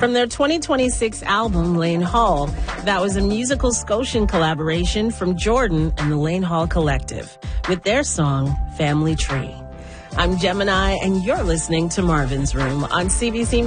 from their 2026 album, Lane Hall. That was a musical Scotian collaboration from Jordan and the Lane Hall Collective with their song, Family Tree. I'm Gemini, and you're listening to Marvin's Room on CBC